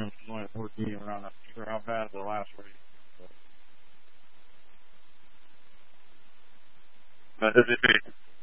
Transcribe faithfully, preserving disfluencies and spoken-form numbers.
rooms was only fourteen around. I'm not sure how bad the last race. But, but